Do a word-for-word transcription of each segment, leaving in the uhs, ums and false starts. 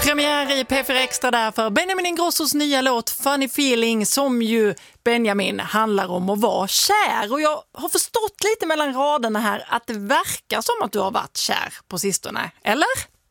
Premiär i P fyra Extra där för Benjamin Ingrossos nya låt Funny Feeling, som ju, Benjamin, handlar om att vara kär. Och jag har förstått lite mellan raderna här att det verkar som att du har varit kär på sistone, eller?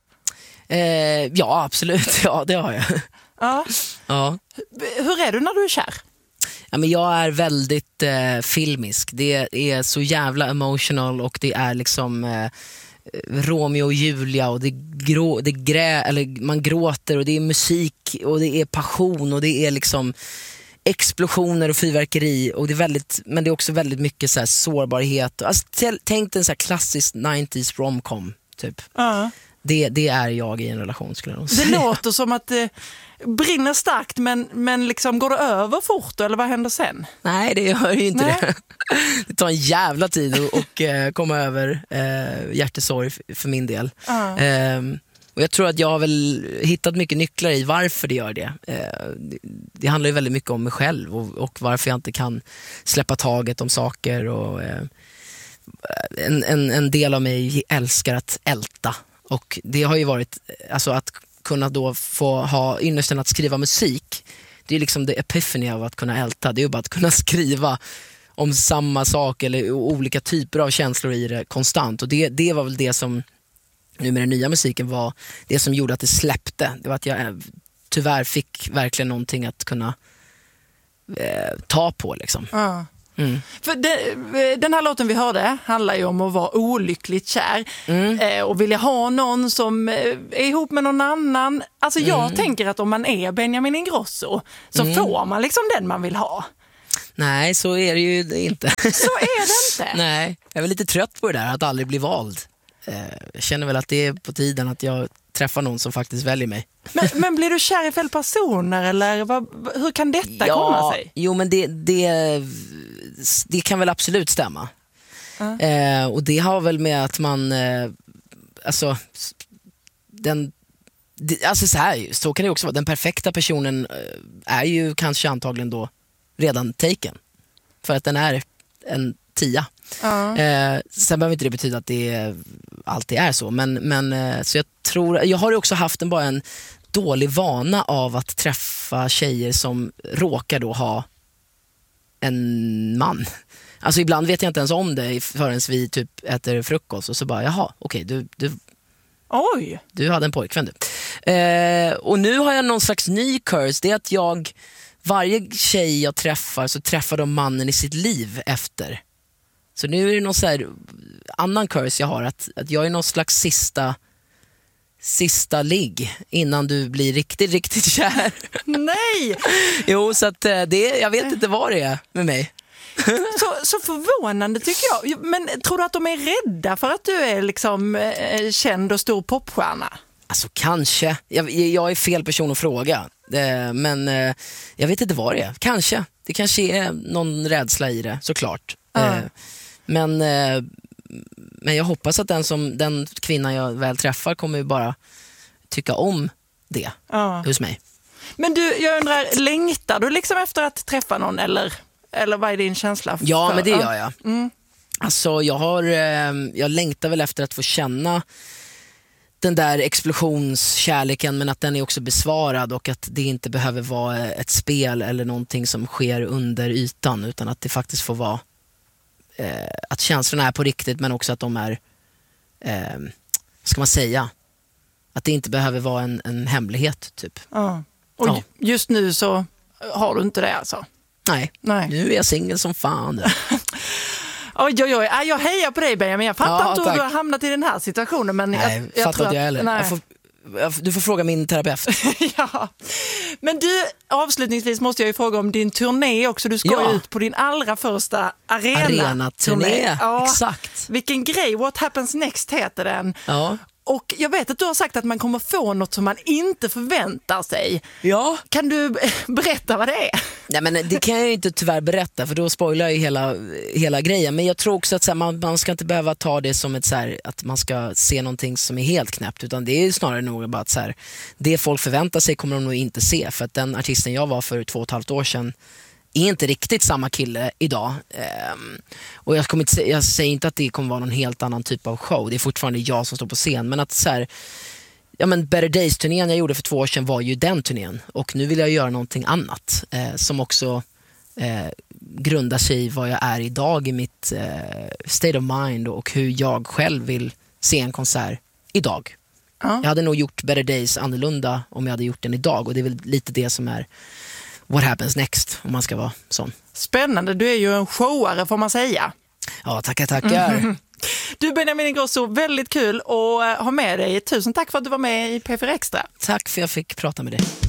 Eh, ja, absolut. Ja, det har jag. Ja. Ja. Hur är du när du är kär? Ja, men jag är väldigt eh, filmisk. Det är så jävla emotional och det är liksom... Eh, Romeo och Julia och det, grå, det grä, eller man gråter och det är musik och det är passion och det är liksom explosioner och fyrverkeri och det är väldigt, men det är också väldigt mycket så här sårbarhet. Alltså, t- tänk en så här klassisk nittiotalet romcom typ. Uh. Det, det är jag i en relation, skulle jag nog säga. Det låter som att det brinner starkt, men, men liksom går det över fort eller vad händer sen? Nej, det gör ju inte Nej. det. Det tar en jävla tid att och, uh, komma över uh, hjärtesorg f- för min del. Uh. Um, och jag tror att jag har väl hittat mycket nycklar i varför det gör det. Uh, det, det handlar ju väldigt mycket om mig själv och, och varför jag inte kan släppa taget om saker. Och, uh, en, en, en del av mig älskar att älta. Och det har ju varit, alltså att kunna då få ha ynnesten att skriva musik. Det är liksom det epiphany av att kunna älta. Det är ju bara att kunna skriva om samma sak eller olika typer av känslor i det konstant. Och det, det var väl det som nu med den nya musiken var det som gjorde att det släppte. Det var att jag tyvärr fick verkligen någonting att kunna eh, ta på liksom. Ja. Mm. För det, den här låten vi hörde handlar ju om att vara olyckligt kär Mm. eh, och vilja ha någon som eh, är ihop med någon annan. Alltså jag Mm. tänker att om man är Benjamin Ingrosso så Mm. får man liksom den man vill ha. Nej, så är det ju inte. Så är det inte. Nej, jag är väl lite trött på det där att aldrig bli vald. Eh, jag känner väl att det är på tiden att jag träffar någon som faktiskt väljer mig. Men, men blir du kär i fel personer eller vad, hur kan detta ja, komma sig? Jo, men det, det, det kan väl absolut stämma. Mm. Eh, och det har väl med att man eh, alltså den det, alltså så här, så kan det också vara. Den perfekta personen eh, är ju kanske antagligen då redan taken. För att den är en tia. Ja. Eh, sen behöver inte det betyda att det alltid är så. Men, men eh, så jag tror, jag har ju också haft en, bara en dålig vana av att träffa tjejer som råkar då ha en man. Alltså ibland vet jag inte ens om det förrän vi typ äter frukost och så bara, jaha, okej, du, du, Oj. du hade en pojkvän du. Eh, och nu har jag någon slags ny curse, det är att jag, varje tjej jag träffar så träffar de mannen i sitt liv efter. Så nu är det någon så här annan curse jag har, att, att jag är någon slags sista sista ligg innan du blir riktigt, riktigt kär. Nej! Jo, så att det, jag vet inte vad det är med mig. Så, så förvånande tycker jag. Men tror du att de är rädda för att du är liksom eh, känd och stor popstjärna? Alltså kanske. Jag, jag är fel person att fråga. Eh, men eh, jag vet inte vad det är. Kanske. Det kanske är någon rädsla i det, såklart. Mm. Eh, men, eh, men jag hoppas att den, som, den kvinnan jag väl träffar kommer ju bara tycka om det Ja. hos mig. Men du, jag undrar, längtar du liksom efter att träffa någon eller, eller vad är din känsla? För? Ja, men det gör jag. Mm. Alltså jag har eh, jag längtar väl efter att få känna den där explosionskärleken, men att den är också besvarad och att det inte behöver vara ett spel eller någonting som sker under ytan, utan att det faktiskt får vara eh, att känslorna är på riktigt, men också att de är eh, vad ska man säga, att det inte behöver vara en, en hemlighet typ. Ja. Och Ja. just nu så har du inte det alltså? Nej, Nej. nu är jag singel som fan. Oj, oj, oj. Jag hejar på dig, Benjamin. Jag fattar Ja, inte hur tack. du har hamnat i den här situationen. Men Nej, jag, jag fattar tror inte jag att, heller. nej. Jag får, jag, du får fråga min terapeut. Ja. Men du, avslutningsvis måste jag ju fråga om din turné också. Du ska Ja. ju ut på din allra första arena-turné. Arena-turné, Ja. Exakt. Vilken grej. What happens next heter den. Ja. Och jag vet att du har sagt att man kommer få något som man inte förväntar sig. Ja. Kan du berätta vad det är? Nej, men det kan jag ju inte tyvärr berätta, för då spoilar jag ju hela, hela grejen. Men jag tror också att så här, man, man ska inte behöva ta det som ett, så här, att man ska se någonting som är helt knäppt, utan det är ju snarare nog bara att så här, det folk förväntar sig kommer de nog inte se. För att den artisten jag var för två och ett halvt år sedan är inte riktigt samma kille idag. Um, och jag, kommer inte, jag säger inte att det kommer vara någon helt annan typ av show. Det är fortfarande jag som står på scen. Men att så här, ja, men Better Days-turnén jag gjorde för två år sedan var ju den turnén. Och nu vill jag göra någonting annat eh, som också eh, grundar sig i vad jag är idag i mitt eh, state of mind och hur jag själv vill se en konsert idag. Ja. Jag hade nog gjort Better Days annorlunda om jag hade gjort den idag, och det är väl lite det som är what happens next, om man ska vara sån. Spännande, du är ju en showare får man säga. Ja, tackar, tackar. Mm. Du Benjamin Ingrosso, väldigt kul att ha med dig. Tusen tack för att du var med i P fyra Extra. Tack för att jag fick prata med dig.